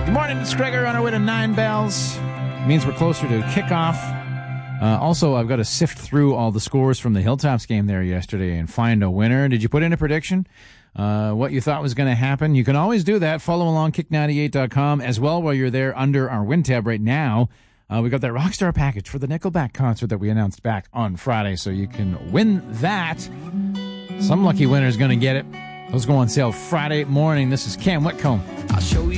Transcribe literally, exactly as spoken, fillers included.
Good morning, it's Gregor on our way to Nine Bells. It means we're closer to kickoff. Uh, also, I've got to sift through all the scores from the Hilltops game there yesterday and find a winner. Did you put in a prediction? Uh, what you thought was going to happen? You can always do that. Follow along, kick ninety-eight dot com as well while you're there under our win tab right now. Uh, we got that Rockstar package for the Nickelback concert that we announced back on Friday, so you can win that. Some lucky winner is going to get it. Those go on sale Friday morning. This is Cam Whitcomb. I'll show you.